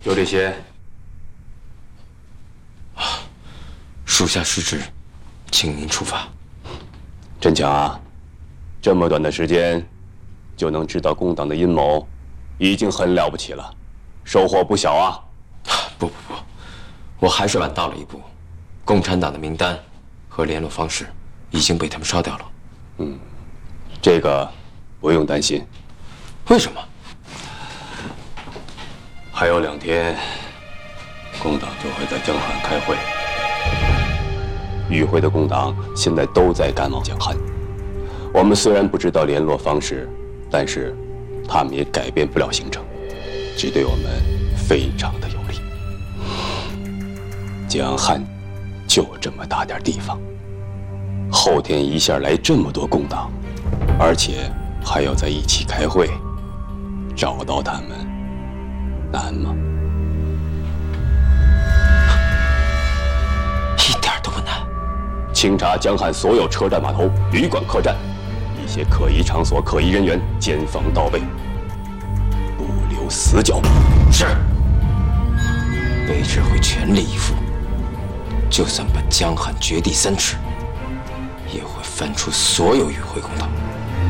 就这些。 属下失职，请您处罚。 振强啊，这么短的时间就能知道共党的阴谋，已经很了不起了，收获不小啊！ 不，我还是晚到了一步。共产党的名单和联络方式已经被他们烧掉了。 这个不用担心。 为什么？ 还有2天，共党就会在江汉开会。与会的共党现在都在赶往江汉。我们虽然不知道联络方式，但是他们也改变不了行程，只对我们非常的有利。江汉就这么大点地方，后天一下来这么多共党，而且还要在一起开会，找到他们难吗？ 一点都不难。 清查江汉所有车站、码头、旅馆、客栈，一些可疑场所、可疑人员，严防盗备，不留死角。 是。卑职会全力以赴，就算把江汉掘地3尺，也会翻出所有与会共党。